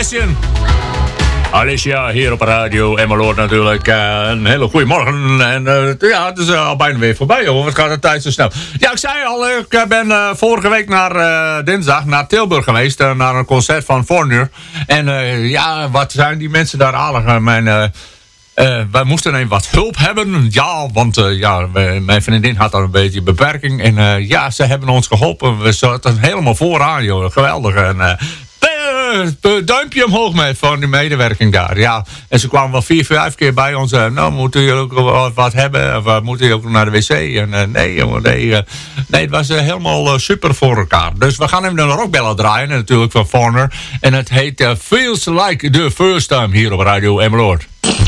Sebastian. Alicia hier op Radio Emmeloord natuurlijk. Een hele goede morgen. En ja, het is al bijna weer voorbij, hoor. Wat gaat de tijd zo snel? Ja, ik zei al, ik ben vorige week naar dinsdag naar Tilburg geweest. Naar een concert van Foreigner. En ja, wat zijn die mensen daar aardig. Wij moesten even wat hulp hebben. Ja, want ja, mijn vriendin had al een beetje beperking. En ja, ze hebben ons geholpen. We zaten helemaal vooraan, joh. Geweldig. En duimpje omhoog met van die medewerking daar. Ja, en ze kwamen wel 4-5 keer bij ons. Nou, moeten jullie ook wat hebben? Of moeten jullie ook naar de wc? En nee, jongen, nee, het was helemaal super voor elkaar. Dus we gaan even een rockbellen draaien. Natuurlijk van Foreigner. En het heet Feels Like the First Time hier op Radio Emmeloord.